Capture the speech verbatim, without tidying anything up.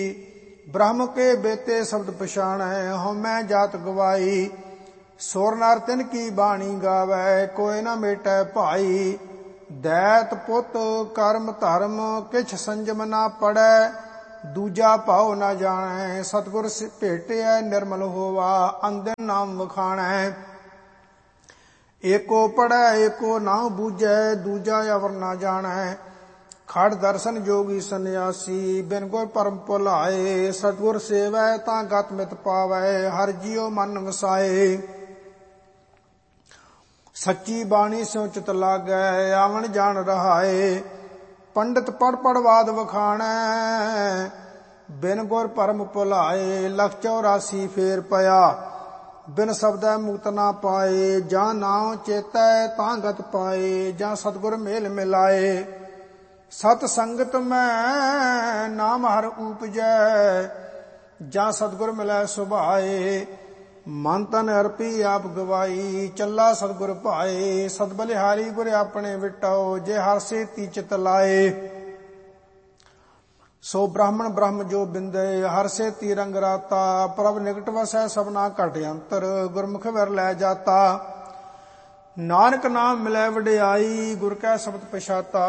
ब्रह्म के बेते शब्द पछाणै, हउमੈ जात गवाई। सुर नर तिन की बाणी गावै, कोय न मेटै भाई। दैत पुत कर्म धर्म, किछ संजम न पड़ै। दूजा भाव न जाणै, सतगुर भेटिਐ निर्मल होवा। अंदिन नाम वखाणै, एको पढ़ै एको नाम बूझै। दूजा अवर न जाणै, खड़ दर्शन जोगी सन्यासी। बिन गुर परम भुलाए, सतगुर सेवै तां गत मित पावै। हर जियो मन वसाए, सच्ची बाणी स्यों चित लागै। आवन जान रहाए, पंडित पढ़ पढ़ वाद वखाणै। बिन गुर परम भुलाए, लख चौरासी फेर पया। बिन शब्दै मुक्त ना पाए, जां नाम चेतै तां गत पाए। जां सतगुर मेल मिलाए, सत संगत में नाम हर ऊपजै। जां सतगुर मिलै सुभाए, मन तन अर्पी आप गवाई। चला सतगुर भाए, सत बलिहारी गुर अपने विटाओ। जे हर सेती चित लाए, सो ब्राह्मण ब्रह्म जो बिंदे। हर सेती रंग राता, प्रभ निकट वसै सबना घट अंतर। गुरमुख विर लै जाता, नानक नाम मिलै वडियाई। गुर कै शब्द पछाता,